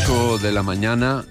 8 de la mañana,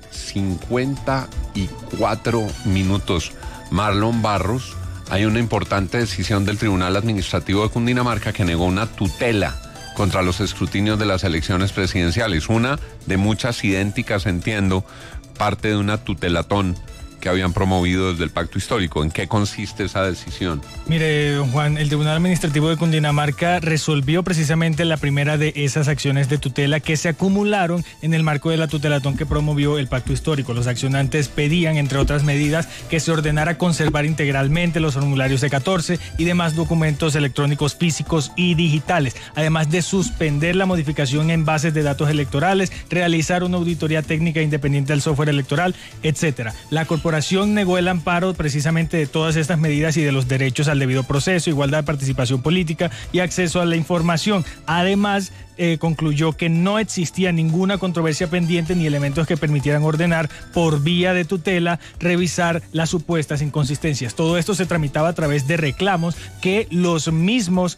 54 minutos. Marlon Barros, hay una importante decisión del Tribunal Administrativo de Cundinamarca que negó una tutela contra los escrutinios de las elecciones presidenciales. Una de muchas idénticas, entiendo, parte de una tutelatón que habían promovido desde el Pacto Histórico. ¿En qué consiste esa decisión? Mire, don Juan, el Tribunal Administrativo de Cundinamarca resolvió precisamente la primera de esas acciones de tutela que se acumularon en el marco de la tutelatón que promovió el Pacto Histórico. Los accionantes pedían, entre otras medidas, que se ordenara conservar integralmente los formularios de 14 y demás documentos electrónicos físicos y digitales, además de suspender la modificación en bases de datos electorales, realizar una auditoría técnica independiente del software electoral, etcétera. La corporación negó el amparo precisamente de todas estas medidas y de los derechos al debido proceso, igualdad de participación política y acceso a la información. Además, concluyó que no existía ninguna controversia pendiente ni elementos que permitieran ordenar por vía de tutela revisar las supuestas inconsistencias. Todo esto se tramitaba a través de reclamos que los mismos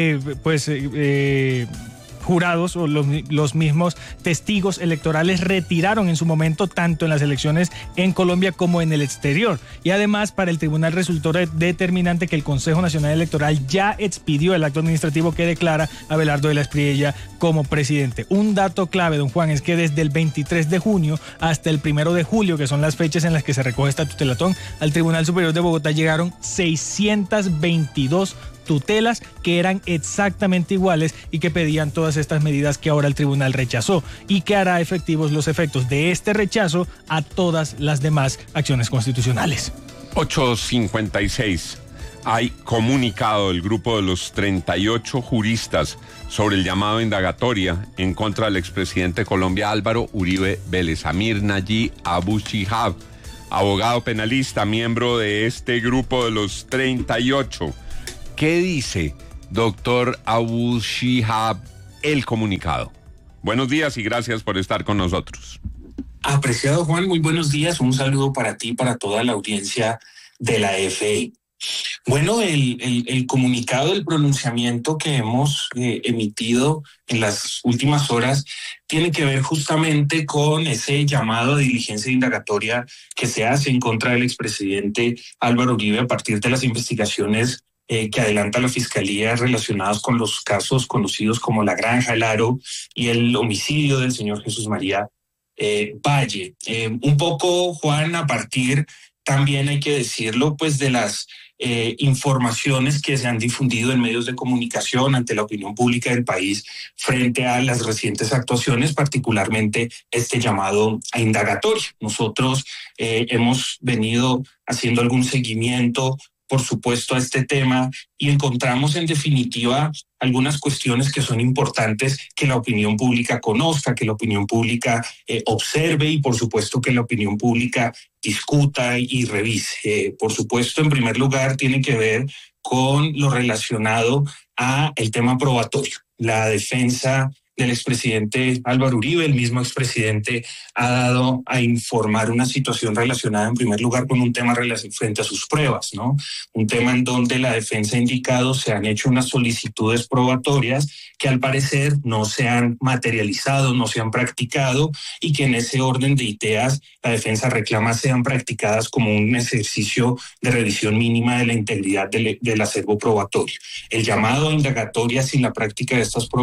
jurados o los mismos testigos electorales retiraron en su momento, tanto en las elecciones en Colombia como en el exterior. Y además, para el tribunal resultó determinante que el Consejo Nacional Electoral ya expidió el acto administrativo que declara a Abelardo de la Espriella como presidente. Un dato clave, don Juan, es que desde el 23 de junio hasta el 1 de julio, que son las fechas en las que se recoge esta tutelatón, al Tribunal Superior de Bogotá llegaron 622 tutelas que eran exactamente iguales y que pedían todas estas medidas que ahora el tribunal rechazó y que hará efectivos los efectos de este rechazo a todas las demás acciones constitucionales. 8:56. Hay comunicado el grupo de los 38 juristas sobre el llamado a indagatoria en contra del expresidente de Colombia Álvaro Uribe Vélez. Amir Nayi Abu Shihab, abogado penalista, miembro de este grupo de los 38. ¿Qué dice, doctor Abu Shihab, el comunicado? Buenos días y gracias por estar con nosotros. Apreciado Juan, muy buenos días. Un saludo para ti y para toda la audiencia de la FI. Bueno, el comunicado, el pronunciamiento que hemos emitido en las últimas horas tiene que ver justamente con ese llamado de diligencia indagatoria que se hace en contra del expresidente Álvaro Uribe a partir de las investigaciones que adelanta la Fiscalía relacionados con los casos conocidos como La Granja, El Aro y el homicidio del señor Jesús María Valle. Un poco, Juan, a partir también hay que decirlo, pues de las informaciones que se han difundido en medios de comunicación ante la opinión pública del país frente a las recientes actuaciones, particularmente este llamado a indagatoria. Nosotros hemos venido haciendo algún seguimiento, por supuesto, a este tema y encontramos en definitiva algunas cuestiones que son importantes que la opinión pública conozca, que la opinión pública observe y por supuesto que la opinión pública discuta y revise. Por supuesto, en primer lugar, tiene que ver con lo relacionado a el tema probatorio. La defensa del expresidente Álvaro Uribe, el mismo expresidente, ha dado a informar una situación relacionada en primer lugar con un tema frente a sus pruebas, ¿no? Un tema en donde la defensa ha indicado se han hecho unas solicitudes probatorias que al parecer no se han materializado, no se han practicado y que en ese orden de ideas la defensa reclama sean practicadas como un ejercicio de revisión mínima de la integridad del acervo probatorio. El llamado a indagatoria sin la práctica de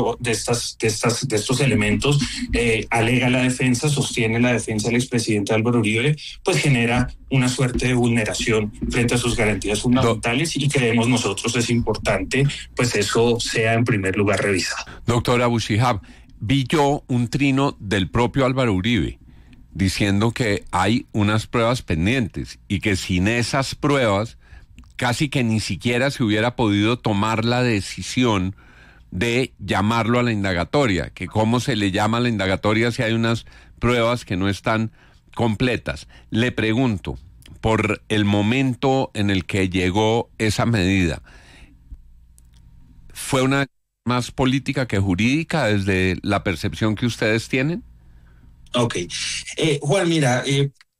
estos elementos, alega la defensa, sostiene la defensa del expresidente Álvaro Uribe, pues genera una suerte de vulneración frente a sus garantías fundamentales y creemos nosotros es importante pues eso sea en primer lugar revisado. Doctor Abu Shihab, vi yo un trino del propio Álvaro Uribe diciendo que hay unas pruebas pendientes y que sin esas pruebas casi que ni siquiera se hubiera podido tomar la decisión de llamarlo a la indagatoria, que cómo se le llama a la indagatoria si hay unas pruebas que no están completas. Le pregunto, por el momento en el que llegó esa medida, ¿fue una más política que jurídica desde la percepción que ustedes tienen? Ok. Juan, mira,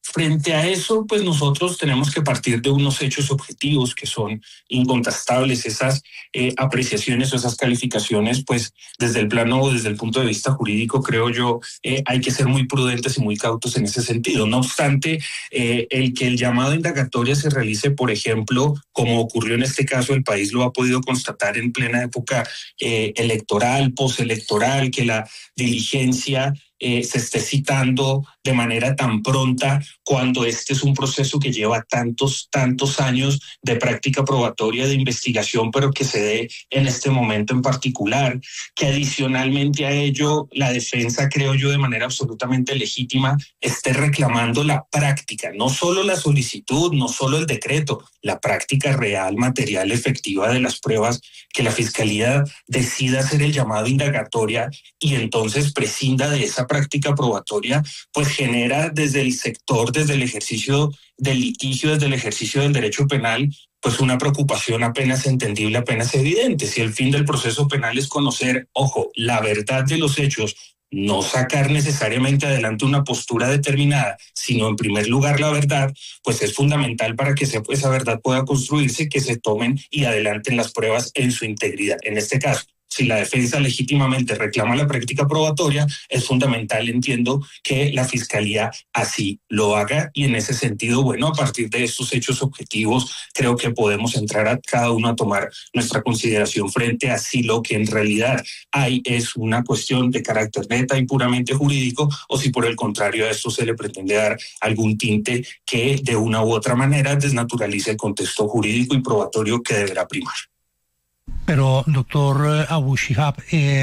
Frente a eso, pues nosotros tenemos que partir de unos hechos objetivos que son incontestables. Esas apreciaciones o esas calificaciones, pues desde el punto de vista jurídico, creo yo, hay que ser muy prudentes y muy cautos en ese sentido. No obstante, el que el llamado indagatoria se realice, por ejemplo, como ocurrió en este caso, el país lo ha podido constatar en plena época electoral, postelectoral, que la diligencia se esté citando de manera tan pronta cuando este es un proceso que lleva tantos años de práctica probatoria, de investigación, pero que se dé en este momento en particular, que adicionalmente a ello la defensa, creo yo, de manera absolutamente legítima, esté reclamando la práctica, no solo la solicitud, no solo el decreto, la práctica real, material, efectiva de las pruebas, que la Fiscalía decida hacer el llamado indagatoria y entonces prescinda de esa práctica probatoria, pues genera desde el sector, desde el ejercicio del litigio, desde el ejercicio del derecho penal, pues una preocupación apenas entendible, apenas evidente. Si el fin del proceso penal es conocer, ojo, la verdad de los hechos, no sacar necesariamente adelante una postura determinada, sino en primer lugar la verdad, pues es fundamental para que esa verdad pueda construirse, que se tomen y adelanten las pruebas en su integridad. En este caso, si la defensa legítimamente reclama la práctica probatoria, es fundamental, entiendo, que la Fiscalía así lo haga y en ese sentido, bueno, a partir de estos hechos objetivos, creo que podemos entrar a cada uno a tomar nuestra consideración frente a si lo que en realidad hay es una cuestión de carácter neta y puramente jurídico o si por el contrario a esto se le pretende dar algún tinte que de una u otra manera desnaturalice el contexto jurídico y probatorio que deberá primar. Pero, doctor Abu Shihab,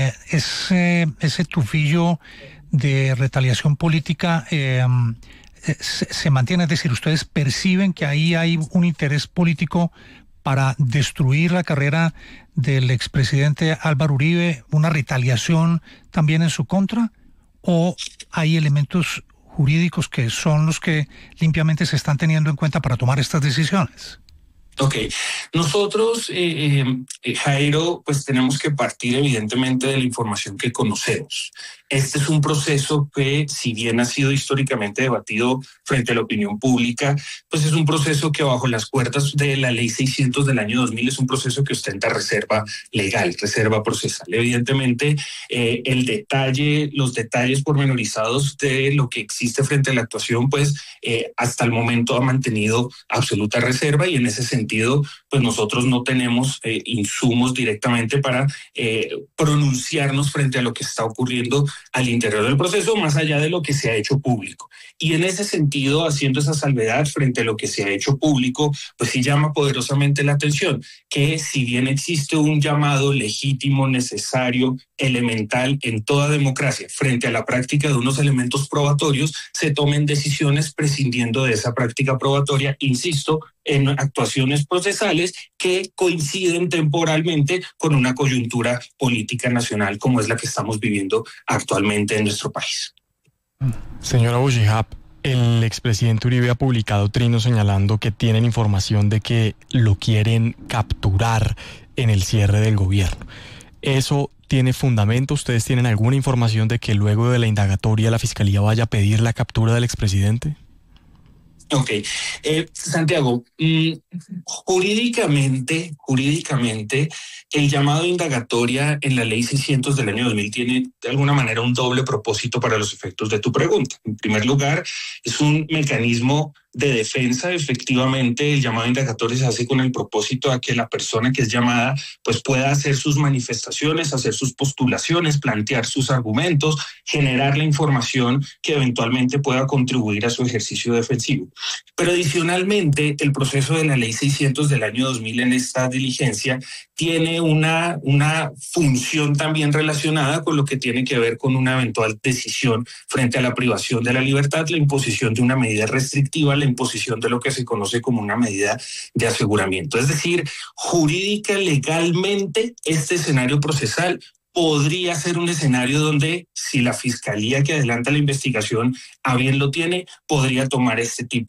ese tufillo de retaliación política se mantiene, es decir, ustedes perciben que ahí hay un interés político para destruir la carrera del expresidente Álvaro Uribe, una retaliación también en su contra, o hay elementos jurídicos que son los que limpiamente se están teniendo en cuenta para tomar estas decisiones. Ok, nosotros, Jairo, pues tenemos que partir evidentemente de la información que conocemos. Este es un proceso que, si bien ha sido históricamente debatido frente a la opinión pública, pues es un proceso que bajo las cuerdas de la Ley 600 del año 2000 es un proceso que ostenta reserva legal, reserva procesal. Evidentemente, los detalles pormenorizados de lo que existe frente a la actuación, pues hasta el momento ha mantenido absoluta reserva y en ese sentido, pues nosotros no tenemos insumos directamente para pronunciarnos frente a lo que está ocurriendo al interior del proceso, más allá de lo que se ha hecho público. Y en ese sentido, haciendo esa salvedad frente a lo que se ha hecho público, pues sí llama poderosamente la atención que si bien existe un llamado legítimo, necesario, elemental en toda democracia frente a la práctica de unos elementos probatorios, se tomen decisiones prescindiendo de esa práctica probatoria, insisto, en actuaciones procesales que coinciden temporalmente con una coyuntura política nacional como es la que estamos viviendo actualmente en nuestro país. Señora Abu Shihab, el expresidente Uribe ha publicado trinos señalando que tienen información de que lo quieren capturar en el cierre del gobierno. ¿Eso tiene fundamento? ¿Ustedes tienen alguna información de que luego de la indagatoria la Fiscalía vaya a pedir la captura del expresidente? Ok, Santiago, jurídicamente, el llamado indagatoria en la Ley 600 del año 2000 tiene de alguna manera un doble propósito para los efectos de tu pregunta. En primer lugar, es un mecanismo de defensa. Efectivamente, el llamado indagatorio se hace con el propósito de que la persona que es llamada pues pueda hacer sus manifestaciones, hacer sus postulaciones, plantear sus argumentos, generar la información que eventualmente pueda contribuir a su ejercicio defensivo. Pero adicionalmente, el proceso de la Ley 600 del año 2000 en esta diligencia tiene una función también relacionada con lo que tiene que ver con una eventual decisión frente a la privación de la libertad, la imposición de una medida restrictiva, la imposición de lo que se conoce como una medida de aseguramiento. Es decir, jurídica, legalmente, este escenario procesal podría ser un escenario donde, si la Fiscalía que adelanta la investigación a bien lo tiene, podría tomar este tipo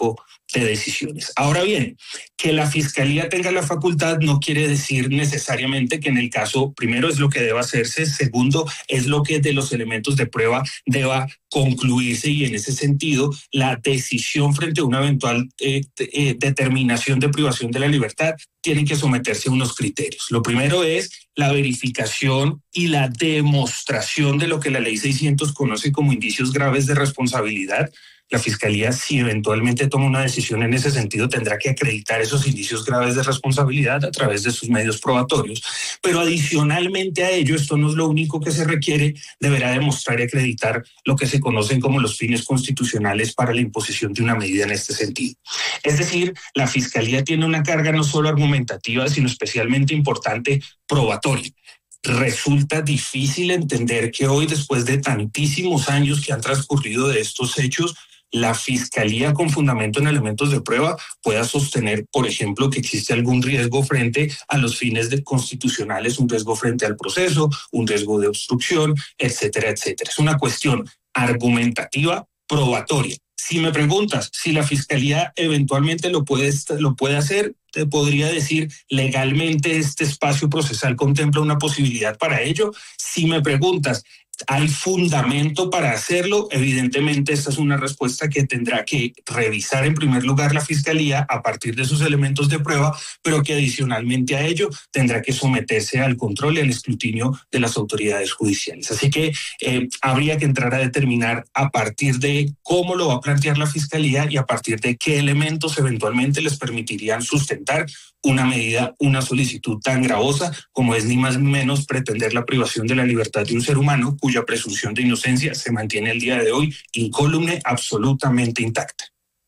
de decisiones. Ahora bien, que la Fiscalía tenga la facultad no quiere decir necesariamente que en el caso, primero, es lo que deba hacerse, segundo, es lo que de los elementos de prueba deba concluirse, y en ese sentido la decisión frente a una eventual determinación de privación de la libertad tiene que someterse a unos criterios. Lo primero es la verificación y la demostración de lo que la ley 600 conoce como indicios graves de responsabilidad. La Fiscalía, si eventualmente toma una decisión en ese sentido, tendrá que acreditar esos indicios graves de responsabilidad a través de sus medios probatorios. Pero adicionalmente a ello, esto no es lo único que se requiere, deberá demostrar y acreditar lo que se conocen como los fines constitucionales para la imposición de una medida en este sentido. Es decir, la Fiscalía tiene una carga no solo argumentativa, sino especialmente importante, probatoria. Resulta difícil entender que hoy, después de tantísimos años que han transcurrido de estos hechos, la Fiscalía, con fundamento en elementos de prueba, pueda sostener, por ejemplo, que existe algún riesgo frente a los fines constitucionales, un riesgo frente al proceso, un riesgo de obstrucción, etcétera, etcétera. Es una cuestión argumentativa, probatoria. Si me preguntas si la Fiscalía eventualmente lo puede hacer, te podría decir, legalmente este espacio procesal contempla una posibilidad para ello. Si me preguntas, ¿hay fundamento para hacerlo? Evidentemente esta es una respuesta que tendrá que revisar en primer lugar la Fiscalía a partir de sus elementos de prueba, pero que adicionalmente a ello tendrá que someterse al control y al escrutinio de las autoridades judiciales. Así que habría que entrar a determinar a partir de cómo lo va a plantear la Fiscalía y a partir de qué elementos eventualmente les permitirían sustentar una medida, una solicitud tan gravosa como es ni más ni menos pretender la privación de la libertad de un ser humano cuya presunción de inocencia se mantiene el día de hoy incólume, absolutamente intacta.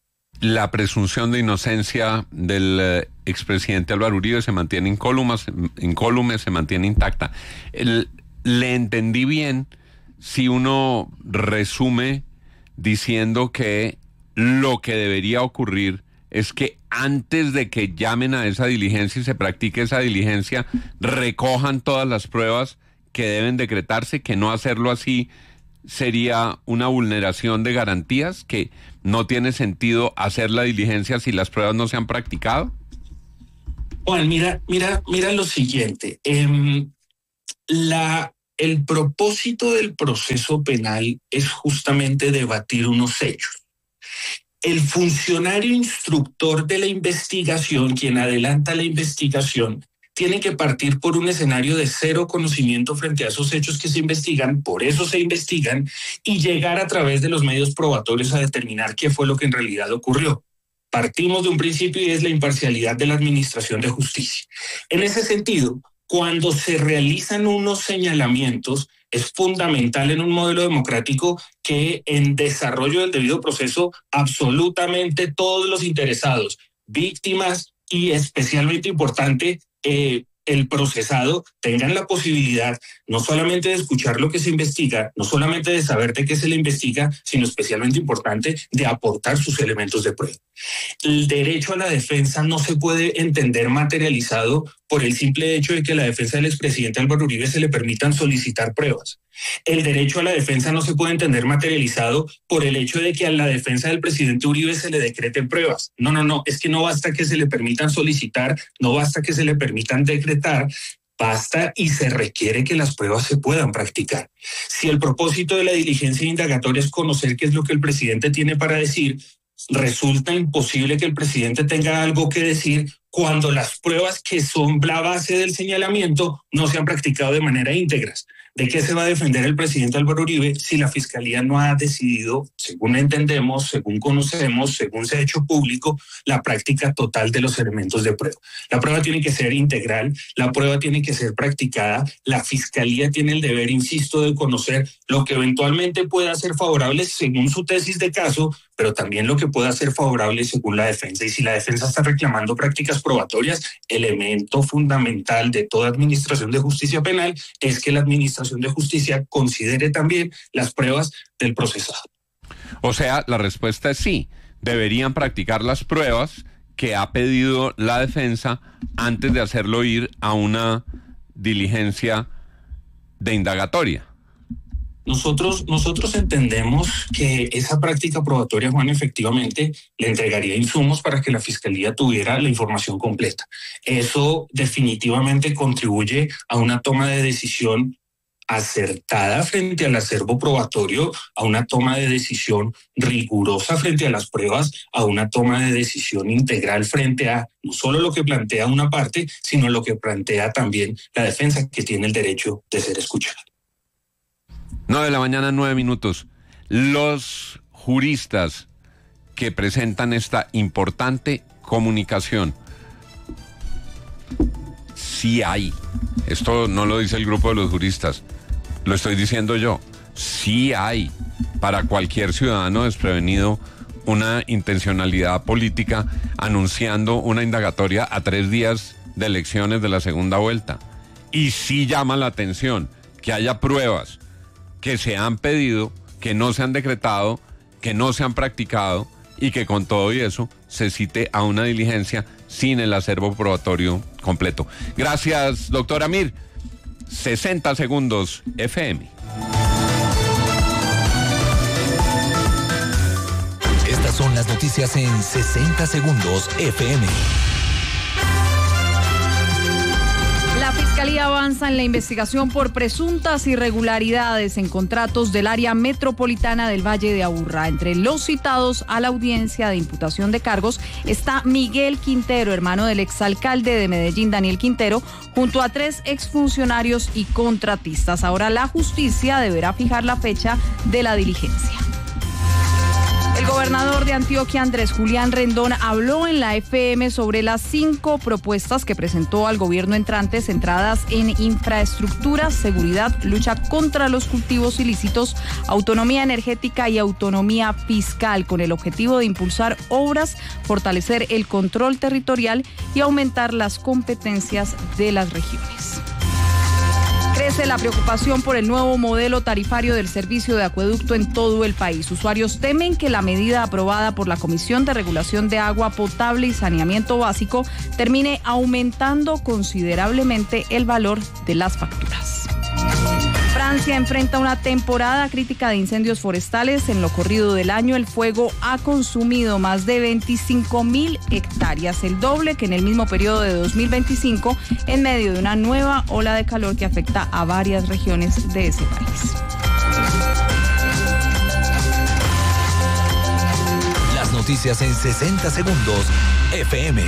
La presunción de inocencia del expresidente Álvaro Uribe se mantiene incólume, se mantiene intacta. Le entendí bien si uno resume diciendo que lo que debería ocurrir es que antes de que llamen a esa diligencia y se practique esa diligencia, recojan todas las pruebas que deben decretarse, que no hacerlo así sería una vulneración de garantías, que no tiene sentido hacer la diligencia si las pruebas no se han practicado. Juan, mira lo siguiente. El propósito del proceso penal es justamente debatir unos hechos. El funcionario instructor de la investigación, quien adelanta la investigación, tiene que partir por un escenario de cero conocimiento frente a esos hechos que se investigan, por eso se investigan, y llegar a través de los medios probatorios a determinar qué fue lo que en realidad ocurrió. Partimos de un principio y es la imparcialidad de la administración de justicia. En ese sentido, cuando se realizan unos señalamientos, es fundamental en un modelo democrático que en desarrollo del debido proceso absolutamente todos los interesados, víctimas y especialmente importante, el procesado, tengan la posibilidad no solamente de escuchar lo que se investiga, no solamente de saber de qué se le investiga, sino especialmente importante de aportar sus elementos de prueba. El derecho a la defensa no se puede entender materializado por el simple hecho de que a la defensa del expresidente Álvaro Uribe se le permitan solicitar pruebas. El derecho a la defensa no se puede entender materializado por el hecho de que a la defensa del presidente Uribe se le decreten pruebas. No, es que no basta que se le permitan solicitar, no basta que se le permitan decretar, basta y se requiere que las pruebas se puedan practicar. Si el propósito de la diligencia indagatoria es conocer qué es lo que el presidente tiene para decir, resulta imposible que el presidente tenga algo que decir cuando las pruebas que son la base del señalamiento no se han practicado de manera íntegra. ¿De qué se va a defender el presidente Álvaro Uribe si la Fiscalía no ha decidido, según entendemos, según conocemos, según se ha hecho público, la práctica total de los elementos de prueba? La prueba tiene que ser integral, la prueba tiene que ser practicada, la Fiscalía tiene el deber, insisto, de conocer lo que eventualmente pueda ser favorable según su tesis de caso, pero también lo que pueda ser favorable según la defensa. Y si la defensa está reclamando prácticas probatorias, elemento fundamental de toda administración de justicia penal es que la administración de justicia considere también las pruebas del procesado. O sea, la respuesta es sí, deberían practicar las pruebas que ha pedido la defensa antes de hacerlo ir a una diligencia de indagatoria. Nosotros entendemos que esa práctica probatoria, Juan, efectivamente le entregaría insumos para que la Fiscalía tuviera la información completa. Eso definitivamente contribuye a una toma de decisión acertada frente al acervo probatorio, a una toma de decisión rigurosa frente a las pruebas, a una toma de decisión integral frente a no solo lo que plantea una parte, sino lo que plantea también la defensa, que tiene el derecho de ser escuchada. 9:09 a.m. Los juristas que presentan esta importante comunicación, sí hay, esto no lo dice el grupo de los juristas, lo estoy diciendo yo, sí hay para cualquier ciudadano desprevenido una intencionalidad política anunciando una indagatoria a 3 días de elecciones de la segunda vuelta. Y sí llama la atención que haya pruebas que se han pedido, que no se han decretado, que no se han practicado y que con todo y eso se cite a una diligencia sin el acervo probatorio completo. Gracias, doctor Amir. 60 segundos FM. Estas son las noticias en 60 segundos FM. La Fiscalía avanza en la investigación por presuntas irregularidades en contratos del área metropolitana del Valle de Aburrá. Entre los citados a la audiencia de imputación de cargos está Miguel Quintero, hermano del exalcalde de Medellín, Daniel Quintero, junto a 3 exfuncionarios y contratistas. Ahora la justicia deberá fijar la fecha de la diligencia. El gobernador de Antioquia, Andrés Julián Rendón, habló en la FM sobre las 5 propuestas que presentó al gobierno entrante centradas en infraestructura, seguridad, lucha contra los cultivos ilícitos, autonomía energética y autonomía fiscal, con el objetivo de impulsar obras, fortalecer el control territorial y aumentar las competencias de las regiones. Crece la preocupación por el nuevo modelo tarifario del servicio de acueducto en todo el país. Usuarios temen que la medida aprobada por la Comisión de Regulación de Agua Potable y Saneamiento Básico termine aumentando considerablemente el valor de las facturas. Francia enfrenta una temporada crítica de incendios forestales. En lo corrido del año, el fuego ha consumido más de 25.000 hectáreas, el doble que en el mismo periodo de 2025, en medio de una nueva ola de calor que afecta a varias regiones de ese país. Las noticias en 60 segundos FM.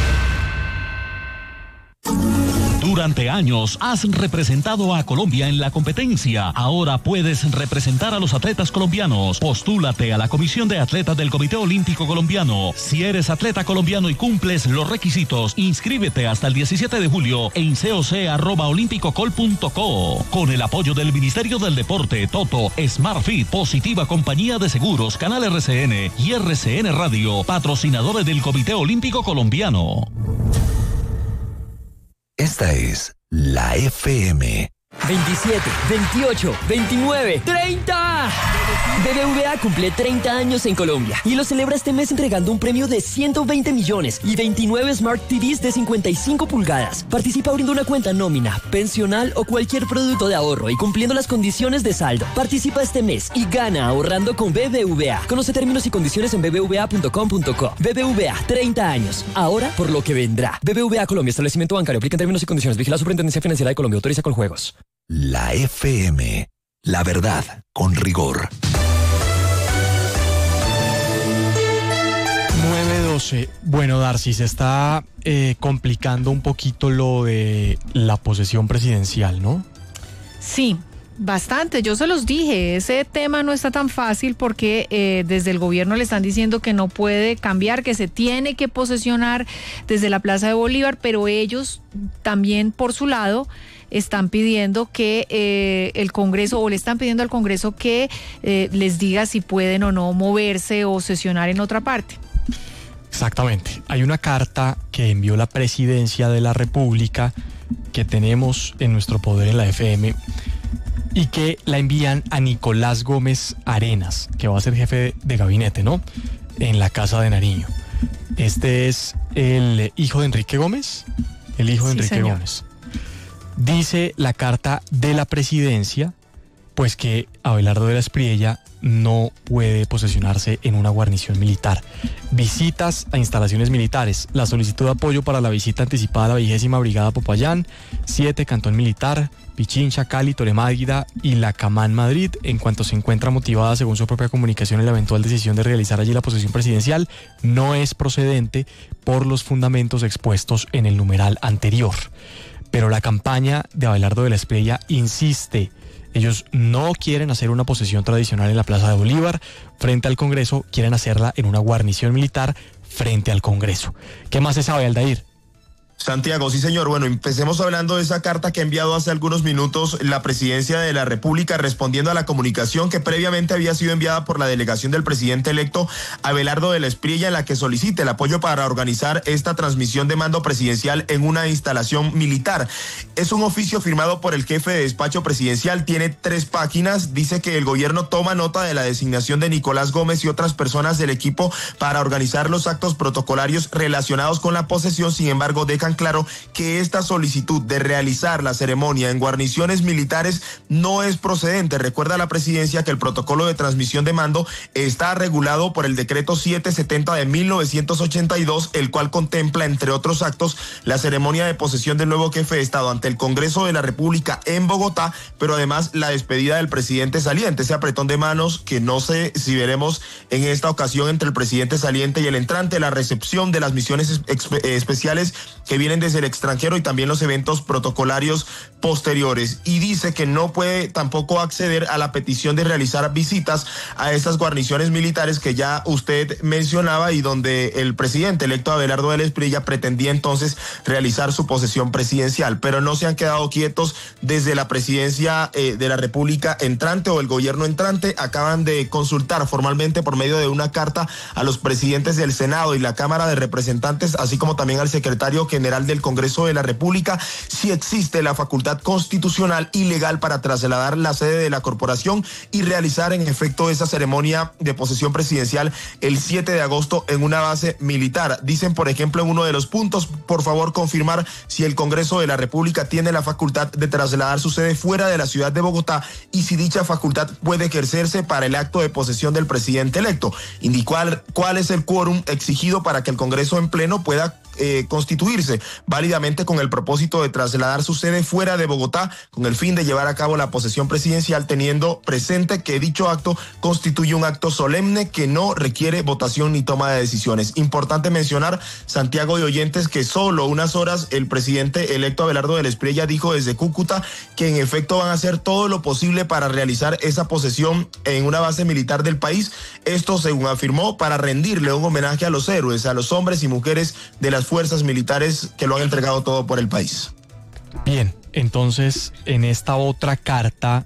Durante años has representado a Colombia en la competencia. Ahora puedes representar a los atletas colombianos. Postúlate a la Comisión de Atletas del Comité Olímpico Colombiano. Si eres atleta colombiano y cumples los requisitos, inscríbete hasta el 17 de julio en coc@olimpicocol.co. Con el apoyo del Ministerio del Deporte, Toto, SmartFit, Positiva Compañía de Seguros, Canal RCN y RCN Radio, patrocinadores del Comité Olímpico Colombiano. Esta es la FM. 27, 28, 29, 30. BBVA cumple 30 años en Colombia y lo celebra este mes entregando un premio de 120 millones y 29 Smart TVs de 55 pulgadas. Participa abriendo una cuenta nómina, pensional o cualquier producto de ahorro y cumpliendo las condiciones de saldo. Participa este mes y gana ahorrando con BBVA. Conoce términos y condiciones en bbva.com.co. BBVA, 30 años. Ahora por lo que vendrá. BBVA Colombia, establecimiento bancario. Aplica en términos y condiciones. Vigila la Superintendencia Financiera de Colombia. Autoriza con juegos. La FM. La verdad con rigor. 9:12. Bueno, Darcy, se está complicando un poquito lo de la posesión presidencial, ¿no? Sí, bastante. Yo se los dije, ese tema no está tan fácil porque desde el gobierno le están diciendo que no puede cambiar, que se tiene que posesionar desde la Plaza de Bolívar, pero ellos también por su lado están pidiendo que el Congreso, o le están pidiendo al Congreso que les diga si pueden o no moverse o sesionar en otra parte. Exactamente. Hay una carta que envió la Presidencia de la República que tenemos en nuestro poder en la FM y que la envían a Nicolás Gómez Arenas, que va a ser jefe de gabinete, ¿no? En la Casa de Nariño. Este es el hijo de Enrique Gómez. El hijo de Enrique Gómez. Dice la carta de la Presidencia, pues que Abelardo de la Espriella no puede posesionarse en una guarnición militar. Visitas a instalaciones militares. La solicitud de apoyo para la visita anticipada a la 20ª Brigada Popayán, 7 Cantón Militar, Pichincha, Cali, Toremáguida y La Camán, Madrid, en cuanto se encuentra motivada, según su propia comunicación, en la eventual decisión de realizar allí la posesión presidencial, no es procedente por los fundamentos expuestos en el numeral anterior. Pero la campaña de Abelardo de la Espriella insiste. Ellos no quieren hacer una posesión tradicional en la Plaza de Bolívar frente al Congreso, quieren hacerla en una guarnición militar frente al Congreso. ¿Qué más se sabe, Aldair? Santiago, sí señor. Bueno, empecemos hablando de esa carta que ha enviado hace algunos minutos la Presidencia de la República respondiendo a la comunicación que previamente había sido enviada por la delegación del presidente electo Abelardo de la Espriella, en la que solicita el apoyo para organizar esta transmisión de mando presidencial en una instalación militar. Es un oficio firmado por el jefe de despacho presidencial, tiene 3 páginas, dice que el gobierno toma nota de la designación de Nicolás Gómez y otras personas del equipo para organizar los actos protocolarios relacionados con la posesión. Sin embargo, dejan claro que esta solicitud de realizar la ceremonia en guarniciones militares no es procedente. Recuerda la presidencia que el protocolo de transmisión de mando está regulado por el decreto 770 de 1982, el cual contempla, entre otros actos, la ceremonia de posesión del nuevo jefe de Estado ante el Congreso de la República en Bogotá, pero además la despedida del presidente saliente, ese apretón de manos que no sé si veremos en esta ocasión entre el presidente saliente y el entrante, la recepción de las misiones especiales que vienen desde el extranjero y también los eventos protocolarios posteriores. Y dice que no puede tampoco acceder a la petición de realizar visitas a estas guarniciones militares que ya usted mencionaba y donde el presidente electo Abelardo de la Espriella pretendía entonces realizar su posesión presidencial. Pero no se han quedado quietos desde la presidencia de la República entrante o el gobierno entrante. Acaban de consultar formalmente por medio de una carta a los presidentes del Senado y la Cámara de Representantes, así como también al secretario general del Congreso de la República, si existe la facultad constitucional y legal para trasladar la sede de la corporación y realizar en efecto esa ceremonia de posesión presidencial el 7 de agosto en una base militar. Dicen, por ejemplo, en uno de los puntos, por favor confirmar si el Congreso de la República tiene la facultad de trasladar su sede fuera de la ciudad de Bogotá y si dicha facultad puede ejercerse para el acto de posesión del presidente electo. Indicar cuál es el quórum exigido para que el Congreso en pleno pueda constituirse válidamente con el propósito de trasladar su sede fuera de Bogotá con el fin de llevar a cabo la posesión presidencial, teniendo presente que dicho acto constituye un acto solemne que no requiere votación ni toma de decisiones. Importante mencionar, Santiago y oyentes, que solo unas horas el presidente electo Abelardo de la Espriella dijo desde Cúcuta que en efecto van a hacer todo lo posible para realizar esa posesión en una base militar del país. Esto, según afirmó, para rendirle un homenaje a los héroes, a los hombres y mujeres de las fuerzas militares que lo han entregado todo por el país. Bien, entonces en esta otra carta,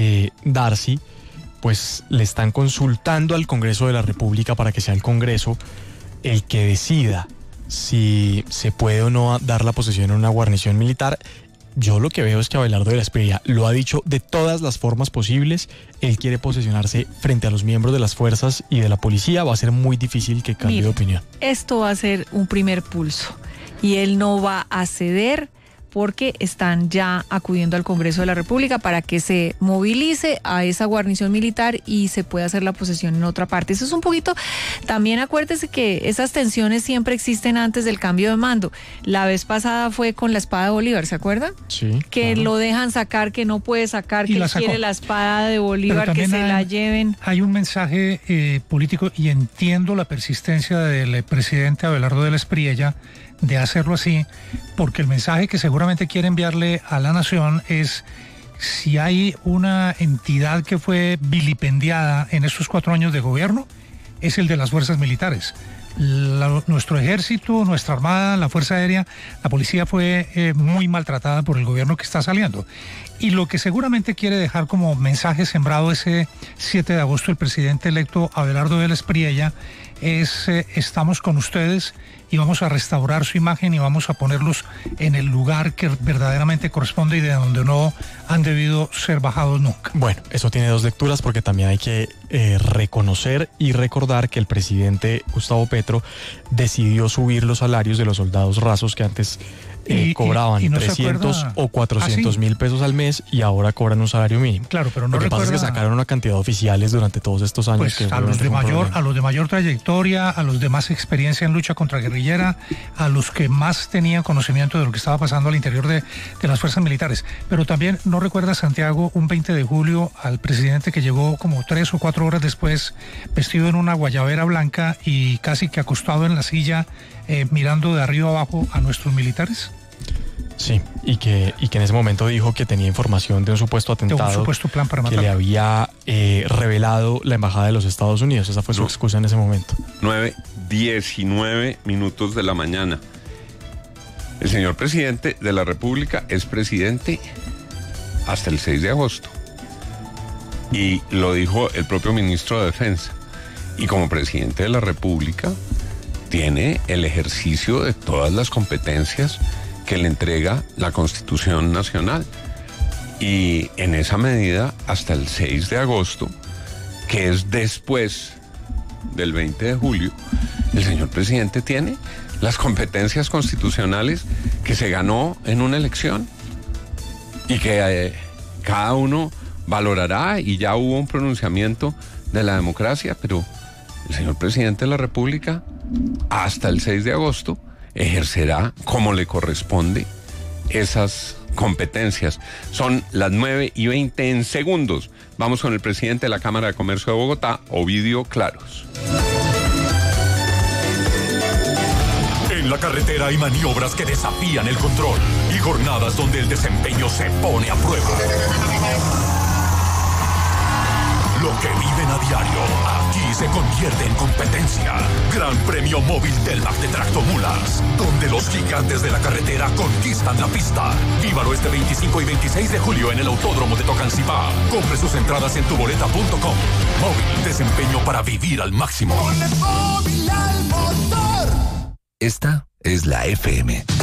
Darcy, pues le están consultando al Congreso de la República para que sea el Congreso el que decida si se puede o no dar la posesión en una guarnición militar. Yo lo que veo es que Abelardo de la Espriella lo ha dicho de todas las formas posibles. Él quiere posesionarse frente a los miembros de las fuerzas y de la policía. Va a ser muy difícil que cambie de opinión. Esto va a ser un primer pulso y él no va a ceder porque están ya acudiendo al Congreso de la República para que se movilice a esa guarnición militar y se pueda hacer la posesión en otra parte. Eso es un poquito, también acuérdese que esas tensiones siempre existen antes del cambio de mando. La vez pasada fue con la espada de Bolívar, ¿se acuerda? Sí. Que claro. Lo dejan sacar, que no puede sacar, que quiere la espada de Bolívar, que se la lleven. Hay un mensaje político y entiendo la persistencia del presidente Abelardo de la Espriella de hacerlo así, porque el mensaje que seguramente quiere enviarle a la nación es: si hay una entidad que fue vilipendiada en estos 4 años de gobierno, es el de las fuerzas militares. Nuestro ejército, nuestra armada, la fuerza aérea, la policía fue muy maltratada por el gobierno que está saliendo. Y lo que seguramente quiere dejar como mensaje sembrado ese 7 de agosto el presidente electo Abelardo de la Espriella es: estamos con ustedes y vamos a restaurar su imagen y vamos a ponerlos en el lugar que verdaderamente corresponde y de donde no han debido ser bajados nunca. Bueno, eso tiene 2 lecturas porque también hay que reconocer y recordar que el presidente Gustavo Petro decidió subir los salarios de los soldados rasos que antes cobraban no 300 o 400 mil pesos al mes y ahora cobran un salario mínimo. Claro, pero no Lo que pasa es que sacaron una cantidad de oficiales durante todos estos años. Pues que a los de mayor trayectoria, a los de más experiencia en lucha contraguerrillera, a los que más tenían conocimiento de lo que estaba pasando al interior de las fuerzas militares. Pero también no recuerda, Santiago, un 20 de julio al presidente que llegó como 3 o 4 horas después, vestido en una guayabera blanca y casi que acostado en la silla, mirando de arriba abajo a nuestros militares. Sí, y que en ese momento dijo que tenía información de un supuesto atentado, de un supuesto plan para matar, que le había revelado la Embajada de los Estados Unidos. Esa fue su excusa en ese momento. 9:19 minutos de la mañana. El señor presidente de la República es presidente hasta el 6 de agosto. Y lo dijo el propio ministro de Defensa. Y como presidente de la República tiene el ejercicio de todas las competencias que le entrega la Constitución Nacional. Y en esa medida, hasta el 6 de agosto, que es después del 20 de julio, el señor presidente tiene las competencias constitucionales que se ganó en una elección y que cada uno valorará, y ya hubo un pronunciamiento de la democracia, pero el señor presidente de la República, hasta el 6 de agosto, ejercerá como le corresponde esas competencias. Son las 9:20 en segundos. Vamos con el presidente de la Cámara de Comercio de Bogotá, Ovidio Claros. En la carretera hay maniobras que desafían el control y jornadas donde el desempeño se pone a prueba. Lo que viven a diario, aquí se convierte en competencia. Gran Premio Móvil Telmac de Tractomulas, donde los gigantes de la carretera conquistan la pista. Vívalo este 25 y 26 de julio en el Autódromo de Tocancipá. Compre sus entradas en tuboleta.com. Móvil, desempeño para vivir al máximo. Esta es la FM.